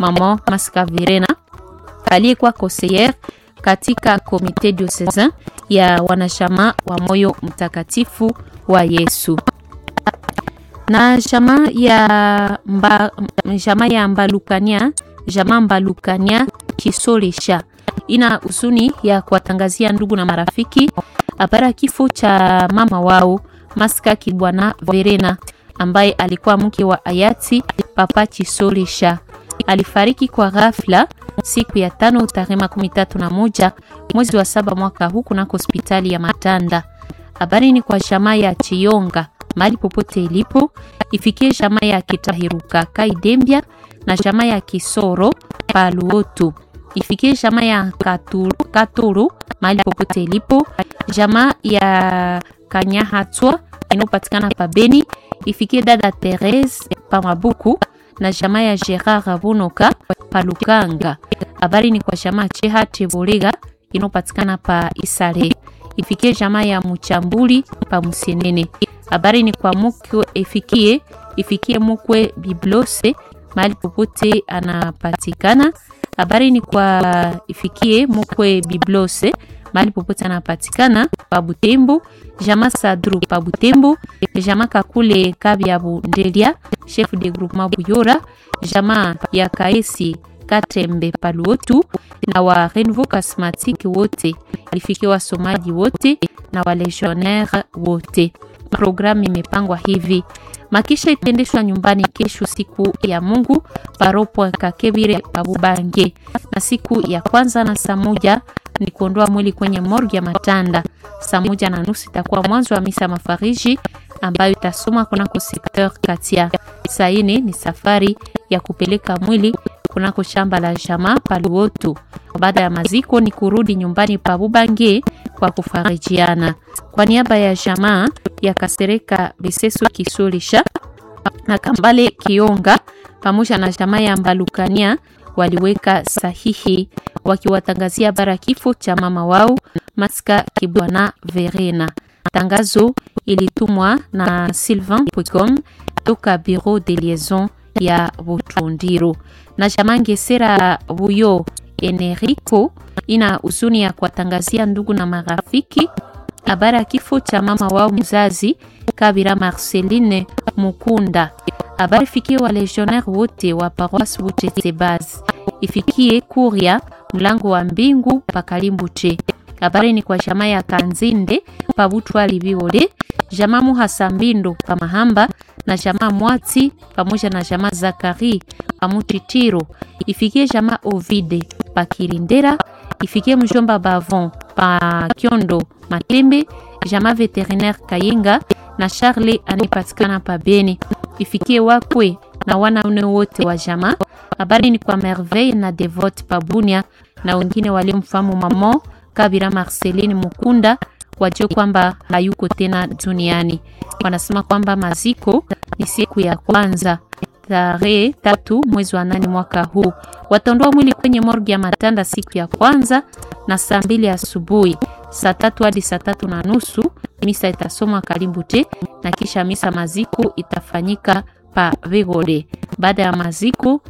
Maman Masika Verena aliyekuwa conseillère katika komite diocesain ya wanachama wa Moyo Mtakatifu wa Yesu. Na jamaa ya Mbalukania Kisolesha ina huzuni ya kuwatangazia ndugu na marafiki habari kifo cha mama wao Masika Kibwana Verena ambaye alikuwa mke wa hayati Papa Kisolesha. Alifariki kwa ghafla siku ya 5 tarehe 31 mwezi wa 7 mwaka huu kunako hospitali ya Matanda. Habari ni kwa jamaa ya Chiyonga mali popote ilipo, ifikie jamaa ya Kitahiruka Kaidembia na jamaa ya Kisoro Paluotu, ifikie jamaa ya Katuru mali popote ilipo, jamaa ya Kanyahatwa inopatikana pa Beni, ifikie dada Therese pa Mabuku na jamaa ya Gerard Bunoka pa Lukanga. Habari ni kwa jamaa Cheha Tebolega inopatikana pa Isale, ifikie jamaa ya Muchambuli pa Musienene. Habari ni kwa mukwe ifikie mukwe Biblose mahali popote anapatikana. Habari ni kwa ifikie mukwe Biblose mahali popote anapatikana pa Butembo, jamaa Sadru pa Butembo, jamaa Kakule Kabyabu Ndelia chef de groupement Buyora, jamaa ya Kaesi Katembe Paluotu na wa Renouveau Charismatique wote, ifikie wasomaji wote na wa legionnaire wote. Programu imepangwa hivi: makisha itendeshwa nyumbani kesho siku ya Mungu paropo Kakebire Babubange, na siku ya kwanza na saa 1 ni kuondoa mwili kwenye morgue ya Matanda. Saa 1:30 itakuwa mwanzo wa misa mafariji ambayo itasoma kunako secteur Katia. Saa 4 ni safari ya kupeleka mwili kunako shamba la jamaa Paluotu. Baada ya maziko ni kurudi nyumbani pa Bubange kwa kufarijiana. Kwa niaba ya jamaa ya Kasereka Biseso Kisolisha na Kambale Kionga pamoja na jamaa ya Mbalukania waliweka sahihi wakiwatangazia bara kifo cha mama wao Masika Kibwana Verena. Tangazo ilitumwa na Sylvain Pocom toka Bureau de Liaison ya Butundiro. Na jamaa Ngesera Buyo Enrico ina huzuni ya kuwatangazia ndugu na marafiki habari ya kifo cha mama wao mzazi Kabira Marceline Mukunda. Habari fikie wa legionnaire wote wa paroisse Butete Base, ifikie Kuria mlango wa mbingu pakalimbuche. Habari ni kwa jamaa ya Kanzinde pa Butwali Biole, jamaa Muhasambindo pa Mahamba na jamaa Mwati pamoja na jamaa Zakari pa Mutitiro, ifikie jamaa Ovide pa Kirindera, ifikie mjomba Bavon pa Kiondo Matembe, jamaa veterinaire Kayenga na Charles anipatikana pa Beni, ifikie wakwe na wanaume wote wa jamaa. Habari ni kwa Merveille na Devote pa Bunia na wengine walimfahamu mama Kabira Marceline Mukunda wajue kwamba hayuko tena duniani. Wanasema kwamba maziko ni siku ya kwanza tarehe 3 mwezi wa 8 mwaka huu. Wataondoa mwili kwenye morgue ya Matanda siku ya kwanza na saa 2 asubuhi. Saa 3 hadi saa 3:30 misa itasomwa Kalimbute na kisha misa maziko itafanyika pa Vigole. Baada ya maziko